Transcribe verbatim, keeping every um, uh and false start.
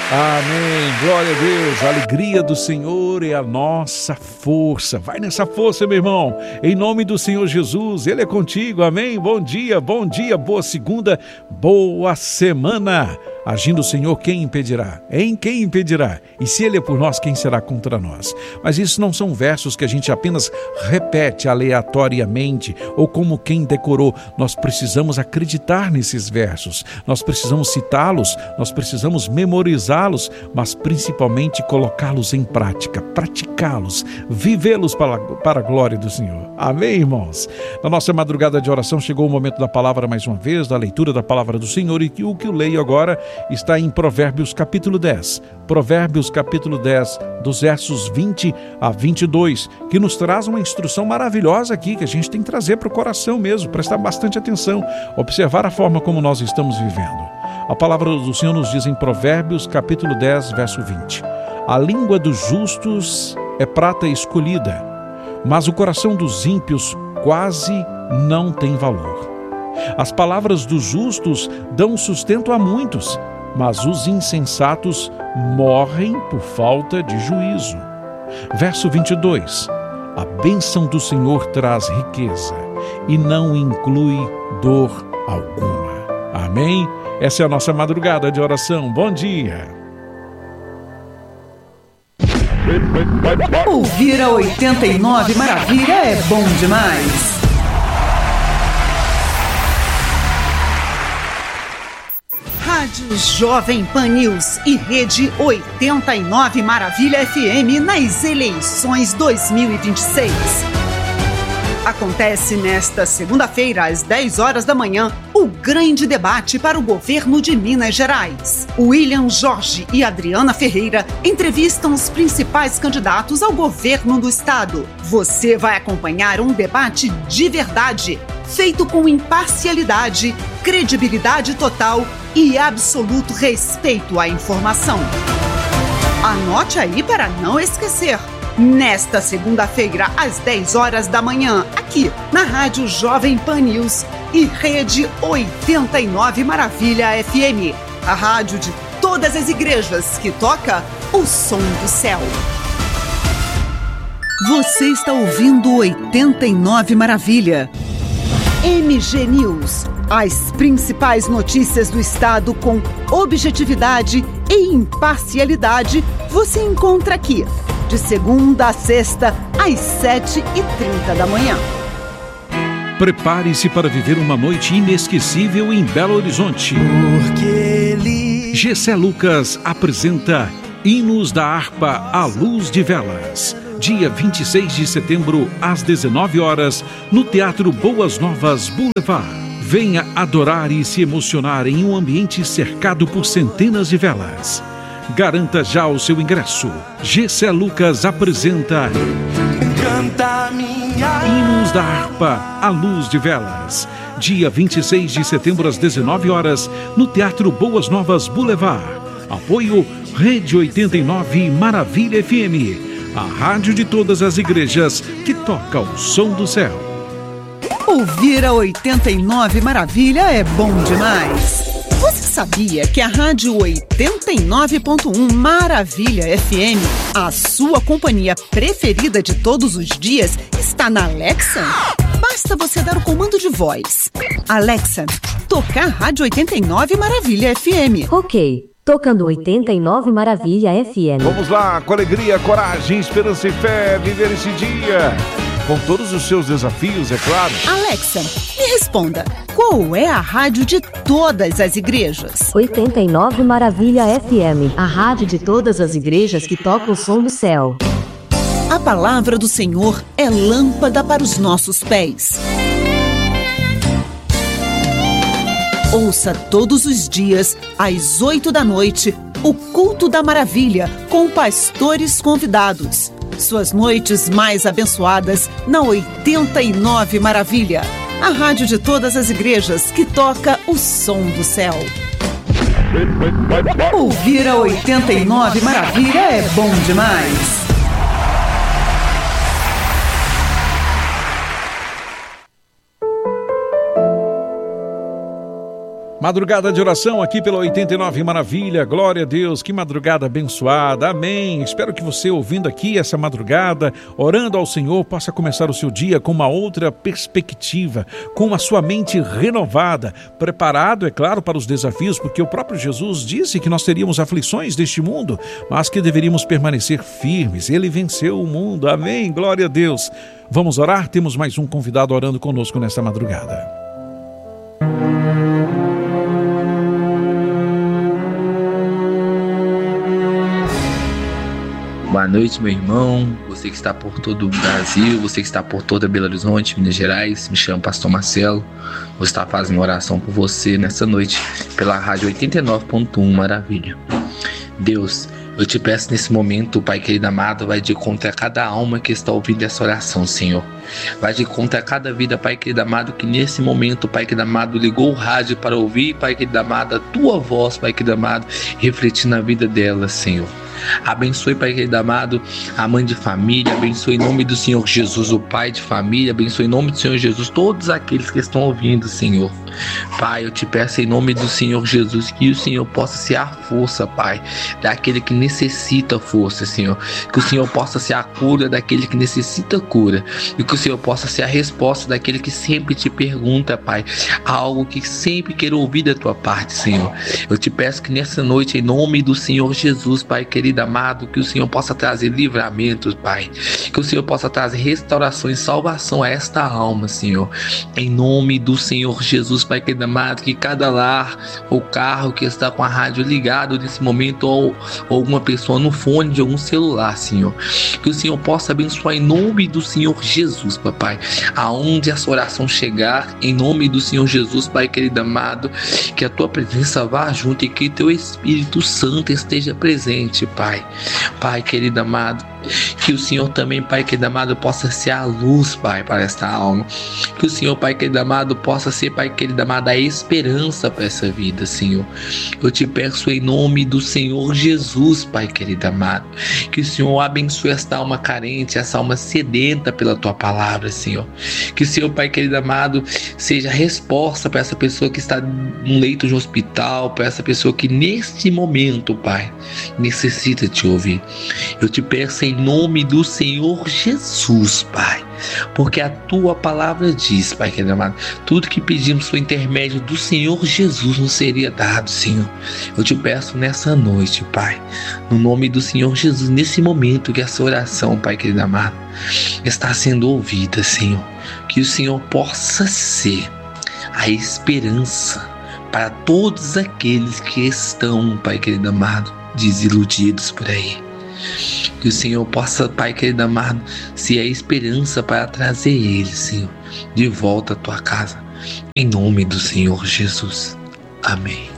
Amém, glória a Deus, a alegria do Senhor é a nossa força. Vai nessa força, meu irmão, em nome do Senhor Jesus, Ele é contigo, amém. Bom dia, bom dia, boa segunda, boa semana. Agindo o Senhor, quem impedirá? Em quem impedirá? E se Ele é por nós, quem será contra nós? Mas isso não são versos que a gente apenas repete aleatoriamente ou como quem decorou. Nós precisamos acreditar nesses versos, nós precisamos citá-los, nós precisamos memorizá-los, mas principalmente colocá-los em prática, praticá-los, vivê-los para, para a glória do Senhor. Amém, irmãos? Na nossa madrugada de oração chegou o momento da palavra mais uma vez, da leitura da palavra do Senhor, e o que eu leio agora está em Provérbios capítulo dez. Provérbios capítulo dez, dos versos vinte a vinte e dois, que nos traz uma instrução maravilhosa aqui, que a gente tem que trazer para o coração mesmo, prestar bastante atenção, observar a forma como nós estamos vivendo. A palavra do Senhor nos diz em Provérbios capítulo dez, verso vinte: a língua dos justos é prata escolhida, mas o coração dos ímpios quase não tem valor. As palavras dos justos dão sustento a muitos, mas os insensatos morrem por falta de juízo. Verso vinte e dois: a bênção do Senhor traz riqueza e não inclui dor alguma. Amém? Essa é a nossa madrugada de oração. Bom dia! Ouvir a oitenta e nove Maravilha é bom demais. Rádio Jovem Pan News e Rede oitenta e nove Maravilha F M nas eleições dois mil e vinte e seis. Acontece nesta segunda-feira, às dez horas da manhã, o grande debate para o governo de Minas Gerais. William Jorge e Adriana Ferreira entrevistam os principais candidatos ao governo do estado. Você vai acompanhar um debate de verdade, feito com imparcialidade, credibilidade total e absoluto respeito à informação. Anote aí para não esquecer. Nesta segunda-feira, às dez horas da manhã, aqui na Rádio Jovem Pan News e Rede oitenta e nove Maravilha F M, a rádio de todas as igrejas que toca o som do céu. Você está ouvindo oitenta e nove Maravilha. M G News, as principais notícias do estado com objetividade e imparcialidade, você encontra aqui, de segunda a sexta, às sete e trinta da manhã. Prepare-se para viver uma noite inesquecível em Belo Horizonte. Porque ele... G C Lucas apresenta Hinos da Harpa à Luz de Velas. Dia vinte e seis de setembro, às dezenove horas, no Teatro Boas Novas Boulevard. Venha adorar e se emocionar em um ambiente cercado por centenas de velas. Garanta já o seu ingresso. G C Lucas apresenta Canta minha... Hinos da Harpa à Luz de Velas. Dia vinte e seis de setembro, às dezenove horas, no Teatro Boas Novas Boulevard. Apoio Rede oitenta e nove Maravilha F M, a rádio de todas as igrejas que toca o som do céu. Ouvir a oitenta e nove Maravilha é bom demais. Você sabia que a Rádio oitenta e nove ponto um Maravilha F M, a sua companhia preferida de todos os dias, está na Alexa? Basta você dar o comando de voz. Alexa, tocar Rádio oitenta e nove Maravilha F M. Ok, tocando oitenta e nove Maravilha F M. Vamos lá, com alegria, coragem, esperança e fé, viver esse dia. Com todos os seus desafios, é claro. Alexa, me responda. Qual é a rádio de todas as igrejas? oitenta e nove Maravilha F M, a rádio de todas as igrejas que toca o som do céu. A palavra do Senhor é lâmpada para os nossos pés. Ouça todos os dias, às oito da noite, o Culto da Maravilha, com pastores convidados. Suas noites mais abençoadas na oitenta e nove Maravilha, a rádio de todas as igrejas que toca o som do céu. Ouvir a oitenta e nove Maravilha é bom demais. Madrugada de oração aqui pela oitenta e nove Maravilha, glória a Deus, que madrugada abençoada, amém. Espero que você, ouvindo aqui essa madrugada, orando ao Senhor, possa começar o seu dia com uma outra perspectiva, com a sua mente renovada, preparado, é claro, para os desafios, porque o próprio Jesus disse que nós teríamos aflições deste mundo, mas que deveríamos permanecer firmes. Ele venceu o mundo, amém, glória a Deus. Vamos orar? Temos mais um convidado orando conosco nesta madrugada. Boa noite, meu irmão, você que está por todo o Brasil, você que está por toda Belo Horizonte, Minas Gerais. Me chamo Pastor Marcelo, vou estar fazendo oração por você nessa noite pela Rádio oitenta e nove ponto um Maravilha. Deus, eu te peço nesse momento, Pai querido amado, vai de contra cada alma que está ouvindo essa oração, Senhor. Vai de contra cada vida, Pai querido amado, que nesse momento, Pai querido amado, ligou o rádio para ouvir, Pai querido amado, a tua voz, Pai querido amado, refletir na vida dela, Senhor. Abençoe, Pai querido amado, a mãe de família, abençoe em nome do Senhor Jesus, o pai de família, abençoe em nome do Senhor Jesus, todos aqueles que estão ouvindo, Senhor. Pai, eu te peço em nome do Senhor Jesus, que o Senhor possa ser a força, Pai, daquele que necessita força, Senhor. Que o Senhor possa ser a cura daquele que necessita cura. E que o Senhor possa ser a resposta daquele que sempre te pergunta, Pai, algo que sempre quer ouvir da tua parte, Senhor. Eu te peço que nessa noite, em nome do Senhor Jesus, Pai querido amado, que o Senhor possa trazer livramentos, Pai. Que o Senhor possa trazer restauração e salvação a esta alma, Senhor. Em nome do Senhor Jesus, Pai querido amado, que cada lar ou carro que está com a rádio ligado nesse momento, ou, ou alguma pessoa no fone de algum celular, Senhor, que o Senhor possa abençoar em nome do Senhor Jesus, Papai, aonde essa oração chegar, em nome do Senhor Jesus, Pai querido amado, que a tua presença vá junto e que teu Espírito Santo esteja presente, Pai. Pai querido amado, que o Senhor também, Pai querido amado, possa ser a luz, Pai, para esta alma. Que o Senhor, Pai querido amado, possa ser, Pai querido amado, a esperança para essa vida, Senhor. Eu te peço em nome do Senhor Jesus, Pai querido amado, que o Senhor abençoe esta alma carente, essa alma sedenta pela tua palavra, Senhor. Que o Senhor, Pai querido amado, seja a resposta para essa pessoa que está num leito de hospital, para essa pessoa que neste momento, Pai, necessita te ouvir. Eu te peço em nome do Senhor Jesus, Pai, porque a tua palavra diz, Pai querido amado, tudo que pedimos por intermédio do Senhor Jesus nos seria dado, Senhor. Eu te peço nessa noite, Pai, no nome do Senhor Jesus, nesse momento que essa oração, Pai querido amado, está sendo ouvida, Senhor, que o Senhor possa ser a esperança para todos aqueles que estão, Pai querido amado, desiludidos por aí. Que o Senhor possa, Pai querido amado, ser a esperança para trazer eles, Senhor, de volta à tua casa, em nome do Senhor Jesus. Amém.